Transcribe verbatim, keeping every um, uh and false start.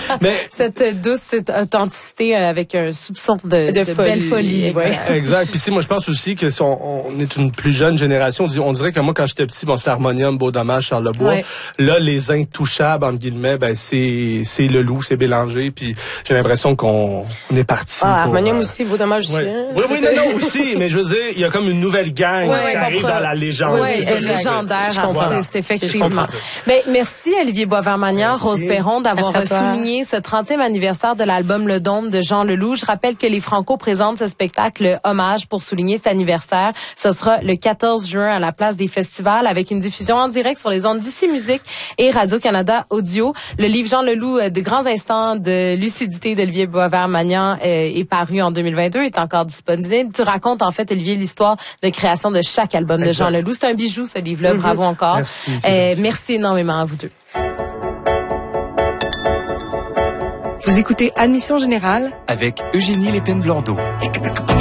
Mais cette douce cette authenticité avec un soupçon de, de, de folie, belle folie. Exact. Ouais. Exact. Puis tu sais, moi je pense aussi que si on, on est une plus jeune génération, on dirait que moi quand j'étais petit, bon c'est Harmonium, Beau Dommage, Charlebois. Ouais. Là, les intouchables entre guillemets, ben c'est c'est le loup, c'est Bélanger. Puis j'ai l'impression qu'on on est parti. Ah, Harmonium euh... aussi, Beau Dommage aussi. Ouais. Hein? Oui, oui, non, non aussi. Mais je veux dire, il y a comme une nouvelle gang ouais, qui arrive dans la légende. Oui, légendaire artiste, effectivement. Mais merci Olivier Boisvert-Magnan, Rose Perron d'avoir souligné ce trentième anniversaire de l'album Le Dôme de Jean Leloup. Je rappelle que les Franco présentent ce spectacle hommage pour souligner cet anniversaire. Ce sera le quatorze juin à la place des festivals avec une diffusion en direct sur les ondes d'Ici Musique et Radio-Canada Audio. Le livre Jean Leloup, de grands instants de lucidité d'Olivier Boisvert-Magnan est paru en deux mille vingt-deux, est encore disponible. Tu racontes en fait, Olivier, l'histoire de création de chaque album exact. De Jean Leloup. C'est un bijou, ce livre-là. Mm-hmm. Bravo encore. Merci. Euh, merci énormément à vous deux. Vous écoutez Admission Générale avec Eugénie Lépine-Blondeau.